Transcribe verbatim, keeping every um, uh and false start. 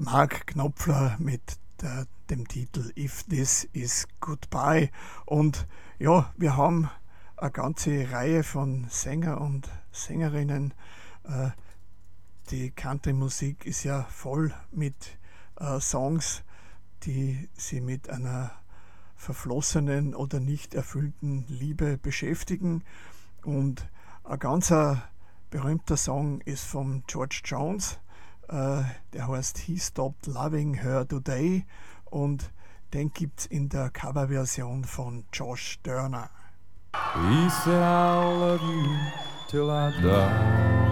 Mark Knopfler mit der, dem Titel If This Is Goodbye. Und ja, wir haben eine ganze Reihe von Sänger und Sängerinnen. Äh, die Country-Musik ist ja voll mit äh, Songs, die sie mit einer verflossenen oder nicht erfüllten Liebe beschäftigen. Und ein ganz äh, berühmter Song ist von George Jones, äh, der heißt He Stopped Loving Her Today, und den gibt es in der Coverversion von Josh Turner. He said I'll love you till I die.